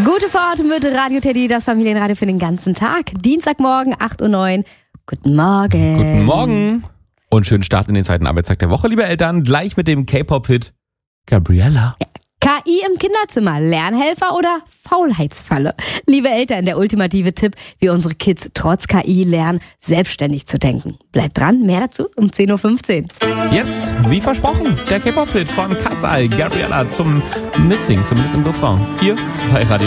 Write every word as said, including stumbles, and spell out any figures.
Gute Fahrt mit Radio Teddy, das Familienradio für den ganzen Tag. Dienstagmorgen, acht Uhr neun. Guten Morgen. Guten Morgen. Und schönen Start in den zweiten Arbeitstag der Woche, liebe Eltern. Gleich mit dem K-Pop-Hit Gabriella. Ja. K I im Kinderzimmer, Lernhelfer oder Faulheitsfalle? Liebe Eltern, der ultimative Tipp, wie unsere Kids trotz K I lernen, selbstständig zu denken. Bleibt dran, mehr dazu um zehn Uhr fünfzehn. Jetzt, wie versprochen, der K-Pop-Hit von Katzal, Gabriella zum Mitsingen, zumindest im Refrain. Hier bei Radio